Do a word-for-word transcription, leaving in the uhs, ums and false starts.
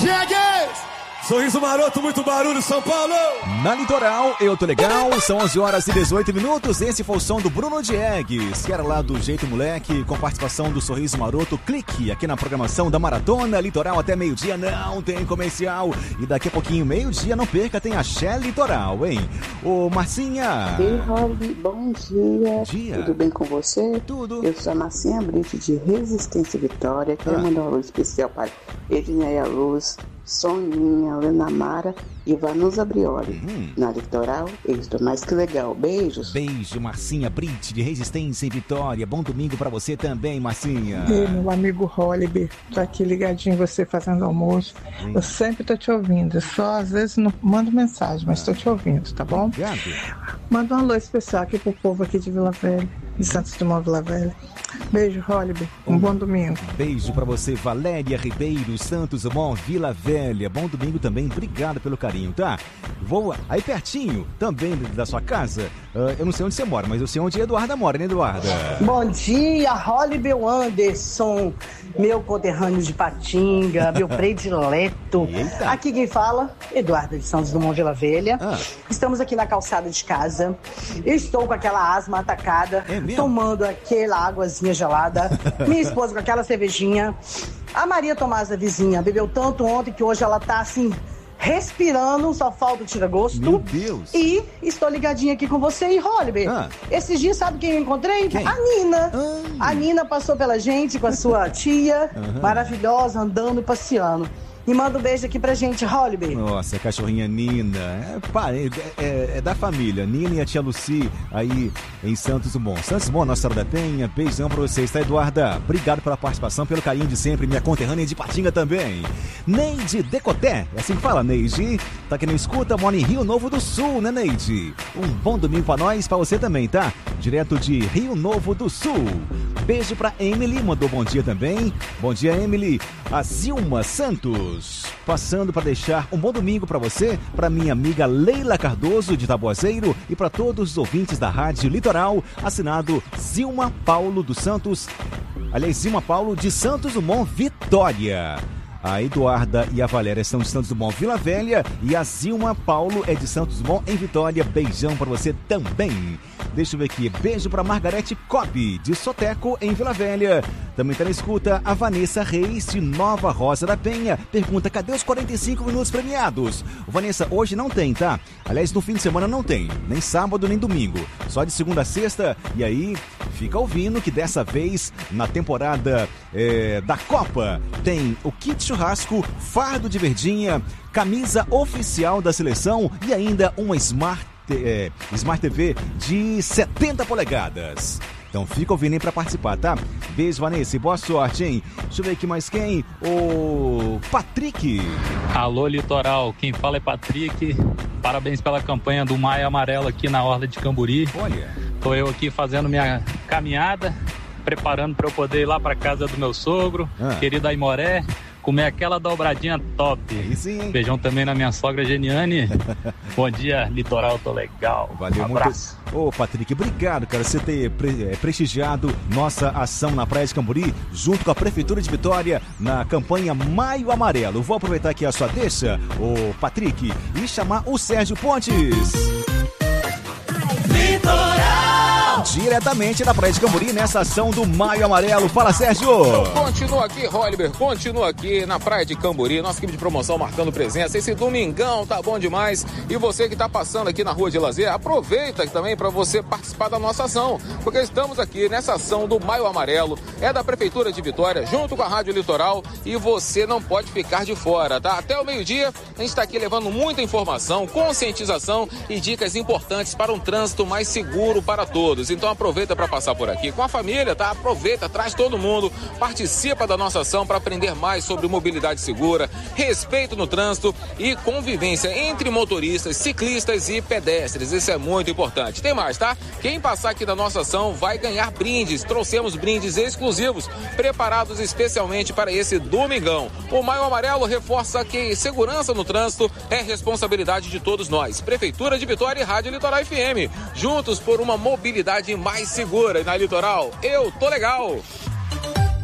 Cheguei! Sorriso maroto, muito barulho, São Paulo! Na Litoral, eu tô legal, são onze horas e dezoito minutos, esse foi o som do Bruno Diegues, que era lá do Jeito Moleque, com participação do Sorriso Maroto. Clique aqui na programação da Maratona Litoral até meio-dia, não tem comercial. E daqui a pouquinho, meio-dia, não perca, tem Axé Litoral, hein? Ô, Marcinha! Ei, Rolly, bom dia. Bom dia. Tudo bem com você? Tudo. Eu sou a Marcinha Brito de Resistência Vitória. Quero ah. mandar um alô especial para Edneia Luz, Soninha, Lena Mara e Vanusa Brioli. Uhum. Na Litoral, eu estou mais que legal. Beijos. Beijo, Marcinha Brito de Resistência em Vitória. Bom domingo pra você também, Marcinha. Ei, meu amigo Holliber, tô aqui ligadinho você fazendo almoço. Hum. Eu sempre tô te ouvindo. Eu só às vezes não mando mensagem, mas tô te ouvindo, tá bom? Obrigado. Manda um alô especial aqui pro povo aqui de Vila Velha, de Santos Dumont, Vila Velha. Beijo, Holliber. Um, um bom domingo. Beijo pra você, Valéria Ribeiro, Santos Dumont, Vila Velha. Bom domingo também. Obrigado pelo carinho, tá? Vou aí pertinho também da sua casa. Uh, eu não sei onde você mora, mas eu sei onde a Eduarda mora, né, Eduarda? Bom dia, Holliber Anderson, meu conterrâneo de Patinga, meu predileto. Eita. Aqui quem fala, Eduarda de Santos Dumont, Vila Velha. Ah. Estamos aqui na calçada de casa. Estou com aquela asma atacada, é tomando aquela águazinha gelada. Minha esposa com aquela cervejinha. A Maria Tomás, a vizinha, bebeu tanto ontem que hoje ela tá assim, respirando, só falta o tira-gosto. Meu Deus. E estou ligadinha aqui com você e Holliber. Ah. Esses dias, sabe quem eu encontrei? Quem? A Nina. Ah. A Nina passou pela gente com a sua tia, uhum. maravilhosa, andando e passeando. E manda um beijo aqui pra gente, Holliber. Nossa, a cachorrinha Nina. É, é, é, é da família. Nina e a tia Lucy aí em Santos Dumont. Santos Dumont, Nossa Senhora da Penha. Beijão pra vocês, tá, Eduarda? Obrigado pela participação, pelo carinho de sempre. Minha conterrânea de Patinga também. Neide Decoté. É assim que fala, Neide. Tá aqui no escuta, mora em Rio Novo do Sul, né, Neide? Um bom domingo pra nós, pra você também, tá? Direto de Rio Novo do Sul. Beijo pra Emily, mandou bom dia também. Bom dia, Emily. A Zilma Santos, passando para deixar um bom domingo para você, para minha amiga Leila Cardoso de Taboazeiro e para todos os ouvintes da Rádio Litoral, assinado Zilma Paulo dos Santos, aliás, Zilma Paulo de Santos Dumont, Vitória. A Eduarda e a Valéria são de Santos Dumont, Vila Velha, e a Zilma Paulo é de Santos Dumont, em Vitória. Beijão para você também. Deixa eu ver aqui. Beijo para Margarete Cobb, de Soteco, em Vila Velha. Também tá na escuta a Vanessa Reis, de Nova Rosa da Penha. Pergunta, cadê os quarenta e cinco minutos premiados? Vanessa, hoje não tem, tá? Aliás, no fim de semana não tem. Nem sábado, nem domingo. Só de segunda a sexta. E aí, fica ouvindo que dessa vez, na temporada é, da Copa, tem o kit churrasco, fardo de verdinha, camisa oficial da seleção e ainda uma Smart, é, Smart T V de setenta polegadas. Então fica ouvindo aí pra participar, tá? Beijo, Vanessa, e boa sorte, hein? Deixa eu ver aqui mais quem. O Patrick. Alô, Litoral, quem fala é Patrick. Parabéns pela campanha do Maio Amarelo aqui na Orla de Camburi. Olha. Tô eu aqui fazendo minha caminhada, preparando para eu poder ir lá pra casa do meu sogro, ah. querido Aimoré, comer aquela dobradinha top. Aí sim, hein? Beijão também na minha sogra Geniane. Bom dia, Litoral, tô legal. Valeu, um abraço. Muito. Ô, Patrick, obrigado, cara, você ter pre- prestigiado nossa ação na Praia de Camburi, junto com a Prefeitura de Vitória, na campanha Maio Amarelo. Vou aproveitar aqui a sua deixa, ô Patrick, e chamar o Sérgio Pontes. Litoral! Diretamente da Praia de Camburi, nessa ação do Maio Amarelo. Fala, Sérgio! Continua aqui, Holliber, continua aqui na Praia de Camburi, nossa equipe de promoção marcando presença. Esse domingão tá bom demais. E você que tá passando aqui na Rua de Lazer, aproveita também para você participar da nossa ação, porque estamos aqui nessa ação do Maio Amarelo, é da Prefeitura de Vitória, junto com a Rádio Litoral, e você não pode ficar de fora, tá? Até o meio-dia, a gente tá aqui levando muita informação, conscientização e dicas importantes para um trânsito mais seguro para todos. Então aproveita para passar por aqui com a família, tá? Aproveita, traz todo mundo, participa da nossa ação para aprender mais sobre mobilidade segura, respeito no trânsito e convivência entre motoristas, ciclistas e pedestres. Isso é muito importante. Tem mais, tá? Quem passar aqui da nossa ação vai ganhar brindes. Trouxemos brindes exclusivos, preparados especialmente para esse domingão. O Maio Amarelo reforça que segurança no trânsito é responsabilidade de todos nós. Prefeitura de Vitória e Rádio Litoral F M. Juntos por uma mobilidade mais segura. E na Litoral, eu tô legal.